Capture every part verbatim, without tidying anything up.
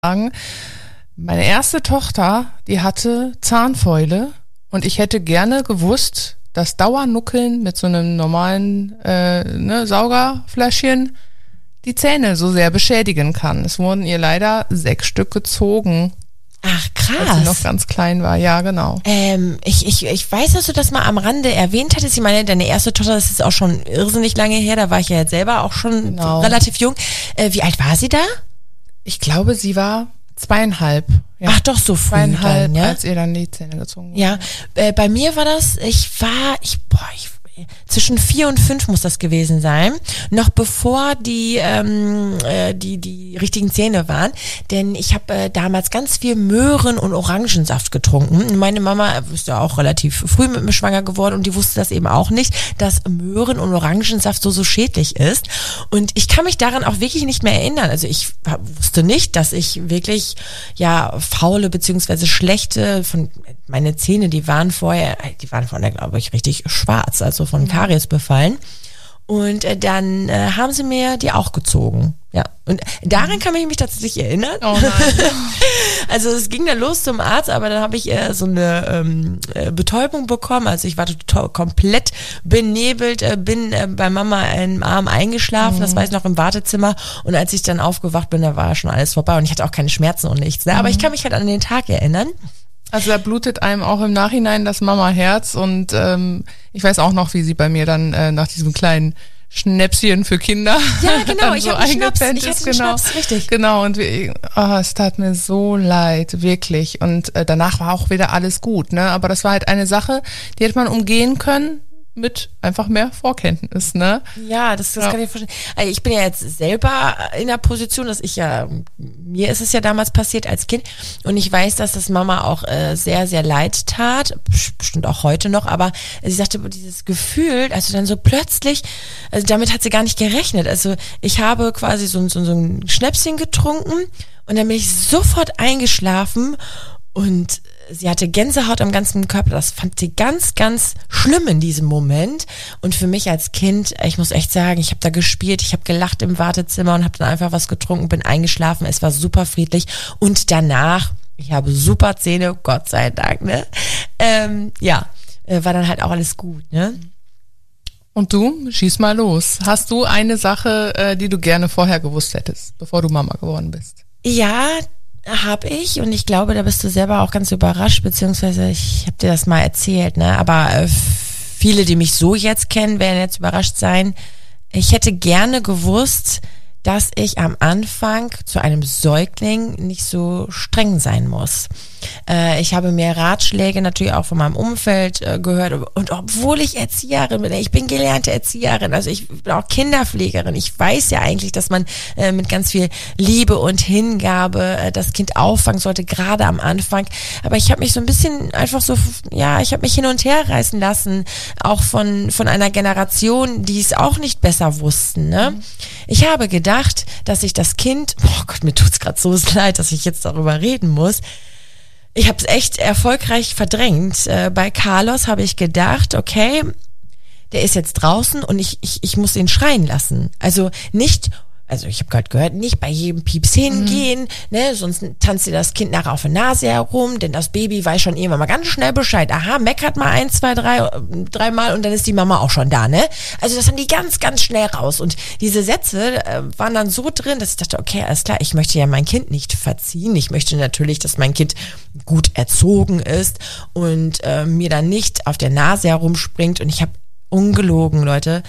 sagen, meine erste Tochter, die hatte Zahnfäule und ich hätte gerne gewusst, dass Dauernuckeln mit so einem normalen äh, ne, Saugerfläschchen die Zähne so sehr beschädigen kann. Es wurden ihr leider sechs Stück gezogen. Ach, krass. Als sie noch ganz klein war, ja, genau. Ähm, ich, ich, ich weiß, dass du das mal am Rande erwähnt hattest. Ich meine, deine erste Tochter, das ist auch schon irrsinnig lange her. Da war ich ja jetzt selber auch schon Genau. relativ jung. Äh, wie alt war sie da? Ich glaube, sie war zweieinhalb. Ja. Ach, doch, so früh Zweieinhalb, dann, ja? als ihr dann die Zähne gezogen wurden. Ja, äh, bei mir war das, ich war, ich, boah, ich, zwischen vier und fünf muss das gewesen sein, noch bevor die ähm, äh, die die richtigen Zähne waren, denn ich habe äh, damals ganz viel Möhren- und Orangensaft getrunken. Meine Mama ist ja auch relativ früh mit mir schwanger geworden und die wusste das eben auch nicht, dass Möhren- und Orangensaft so so schädlich ist. Und ich kann mich daran auch wirklich nicht mehr erinnern. Also ich wusste nicht, dass ich wirklich ja faule beziehungsweise schlechte von meine Zähne, die waren vorher, die waren vorher, glaube ich, richtig schwarz, also von Karies befallen. Und äh, dann äh, haben sie mir die auch gezogen. Ja. Und daran kann ich mich tatsächlich erinnern. Oh nein. Also es ging dann los zum Arzt, aber dann habe ich äh, so eine ähm, äh, Betäubung bekommen. Also ich war total, komplett benebelt, äh, bin äh, bei Mama im Arm eingeschlafen, mhm. das weiß ich noch, im Wartezimmer. Und als ich dann aufgewacht bin, da war schon alles vorbei und ich hatte auch keine Schmerzen und nichts. Ne? Aber Mhm. ich kann mich halt an den Tag erinnern. Also da blutet einem auch im Nachhinein das Mama-Herz und ähm, ich weiß auch noch, wie sie bei mir dann äh, nach diesem kleinen Schnäpschen für Kinder ja, genau, dann ich so habe einen Schnaps, eingepennt ich hatte ist. einen Genau, Schnaps, richtig. Genau, und wir, oh, es tat mir so leid, wirklich. Und äh, danach war auch wieder alles gut, ne? Aber das war halt eine Sache, die hätte man umgehen können mit einfach mehr Vorkenntnis, ne? Ja, das, das Ja. kann ich verstehen. Also ich bin ja jetzt selber in der Position, dass ich ja, mir ist es ja damals passiert als Kind und ich weiß, dass das Mama auch äh, sehr, sehr leid tat, bestimmt auch heute noch, aber sie sagte, dieses Gefühl, also dann so plötzlich, also damit hat sie gar nicht gerechnet. Also ich habe quasi so, so, so ein Schnäpschen getrunken und dann bin ich sofort eingeschlafen und sie hatte Gänsehaut am ganzen Körper. Das fand sie ganz, ganz schlimm in diesem Moment. Und für mich als Kind, ich muss echt sagen, ich habe da gespielt, ich habe gelacht im Wartezimmer und habe dann einfach was getrunken, bin eingeschlafen. Es war super friedlich. Und danach, ich habe super Zähne, Gott sei Dank, ne? Ähm, ja, äh, war dann halt auch alles gut, ne? Und du, schieß mal los. Hast du eine Sache, äh, die du gerne vorher gewusst hättest, bevor du Mama geworden bist? Ja, hab ich und ich glaube, da bist du selber auch ganz überrascht, beziehungsweise ich habe dir das mal erzählt, ne? Aber äh, viele, die mich so jetzt kennen, werden jetzt überrascht sein. Ich hätte gerne gewusst, dass ich am Anfang zu einem Säugling nicht so streng sein muss. Äh, ich habe mehr Ratschläge natürlich auch von meinem Umfeld äh, gehört und obwohl ich Erzieherin bin, ich bin gelernte Erzieherin, also ich bin auch Kinderpflegerin, ich weiß ja eigentlich, dass man äh, mit ganz viel Liebe und Hingabe äh, das Kind auffangen sollte, gerade am Anfang, aber ich habe mich so ein bisschen einfach so, ja, ich habe mich hin und her reißen lassen, auch von von einer Generation, die es auch nicht besser wussten, ne? Mhm. Ich habe gedacht, dass ich das Kind, oh Gott, mir tut's gerade so leid, dass ich jetzt darüber reden muss. Ich habe es echt erfolgreich verdrängt. Äh, bei Carlos habe ich gedacht, okay, der ist jetzt draußen und ich ich ich muss ihn schreien lassen. Also nicht, also ich habe gerade gehört, nicht bei jedem Pieps hingehen, mhm. ne, sonst tanzt dir das Kind nachher auf der Nase herum, denn das Baby weiß schon irgendwann mal ganz schnell Bescheid. Aha, meckert mal ein, zwei, drei, dreimal und dann ist die Mama auch schon da, ne? Also das haben die ganz, ganz schnell raus. Und diese Sätze äh, waren dann so drin, dass ich dachte, okay, alles klar, ich möchte ja mein Kind nicht verziehen. Ich möchte natürlich, dass mein Kind gut erzogen ist und äh, mir dann nicht auf der Nase herumspringt. Und ich habe ungelogen, Leute,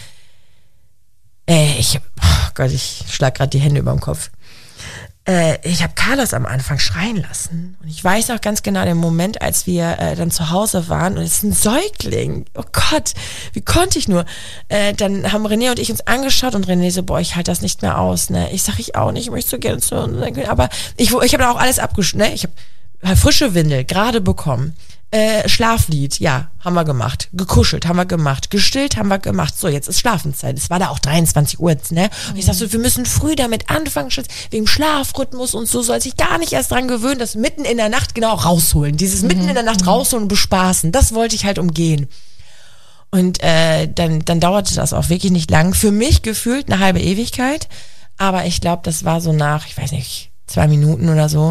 Äh, ich, oh Gott, ich schlag gerade die Hände über dem Kopf. Äh, ich habe Carlos am Anfang schreien lassen. Und ich weiß auch ganz genau den Moment, als wir äh, dann zu Hause waren. Und es ist ein Säugling. Oh Gott, wie konnte ich nur? Äh, dann haben René und ich uns angeschaut und René so, boah, ich halte das nicht mehr aus. Ne? Ich sag, ich auch nicht, ich möchte so gerne zu. Aber ich, ich habe da auch alles abgeschnitten. Ne? Ich habe frische Windel gerade bekommen. Äh, Schlaflied, ja, haben wir gemacht. Gekuschelt, haben wir gemacht. Gestillt, haben wir gemacht. So, jetzt ist Schlafenszeit. Es war da auch dreiundzwanzig Uhr, ne? Und ich sag so, wir müssen früh damit anfangen, wegen Schlafrhythmus und so, soll sich gar nicht erst dran gewöhnen, das mitten in der Nacht genau rausholen. Dieses mhm. mitten in der Nacht rausholen und bespaßen, das wollte ich halt umgehen. Und äh, dann, dann dauerte das auch wirklich nicht lang. Für mich gefühlt eine halbe Ewigkeit. Aber ich glaube, das war so nach, ich weiß nicht, zwei Minuten oder so.